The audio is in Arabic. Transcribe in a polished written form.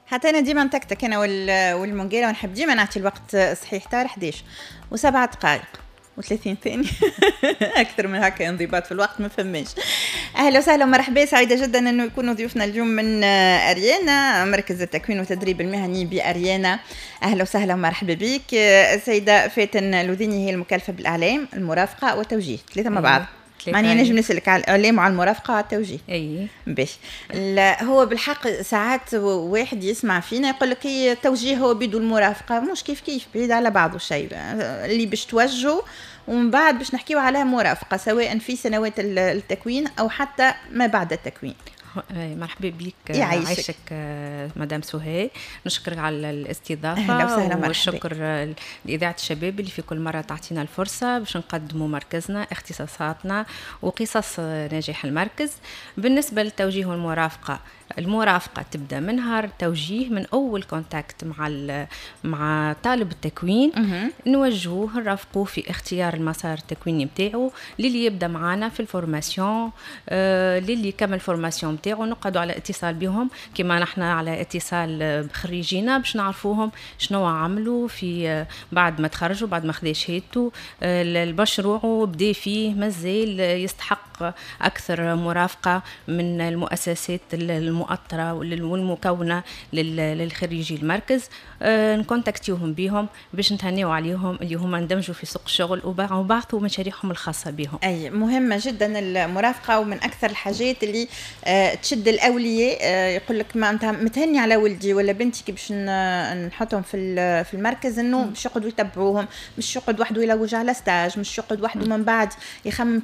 حتى انا ديما نتكتك انا والمونجيره، ونحب ديما نعطي الوقت صحيح تاع 11 و7 دقائق و30 ثانيه. اكثر من هكا انضباط في الوقت ما فماش. اهلا وسهلا ومرحبا، سعيده جدا انه يكونوا ضيوفنا اليوم من اريانا، مركز التكوين والتدريب المهني باريانا. اهلا وسهلا ومرحبا بك. السيده فاتن لوذيني هي المكلفه بالاعلام، المرافقه والتوجيه، ثلاثه مع بعض. معني نجم نسألك على الإعلام وعلى المرافقة وعلى التوجيه. أي باش لا، هو بالحق ساعات واحد يسمع فينا يقول لك هي التوجيه هو بيدو المرافقة، مش كيف بعيد على بعض الشيء اللي باش توجهوا، ومن بعد باش نحكيو على مرافقة سواء في سنوات التكوين أو حتى ما بعد التكوين. مرحبا بك، عايشك مدام سهى، نشكرك على الاستضافة والشكر لإذاعة الشباب اللي في كل مرة تعطينا الفرصة باش نقدموا مركزنا، اختصاصاتنا وقصص نجاح المركز. بالنسبة للتوجيه والمرافقة، المرافقة تبدأ من نهار توجيه، من أول كونتاكت مع طالب التكوين، نوجهوه نرافقوه في اختيار المسار التكويني متاعه، للي يبدأ معنا في الفورماسيون، للي يكمل الفورماسيون متاعه، نقعدوا على اتصال بهم كما نحن على اتصال بخريجينا باش نعرفوهم شنو عملوا في بعد ما تخرجوا، بعد ما خذا شهادته، المشروع وبدأ فيه مازال يستحق أكثر مرافقة من المؤسسات المؤطرة والمكونة للخريجي المركز. نكونتاكتيوهم بهم باش نتهنيو عليهم اللي هما اندمجوا في سوق الشغل وبعثوا مشاريعهم الخاصة بهم. أي مهمة جدا المرافقة، ومن أكثر الحاجات اللي تشد الأولياء. يقول لك ما أنت متهني على ولدي ولا بنتي كي باش نحطهم في المركز، إنه باش يقعدوا يتبعوهم، مش يقعد وحده يلوج على ستاج، مش يقعد وحده من بعد يخمم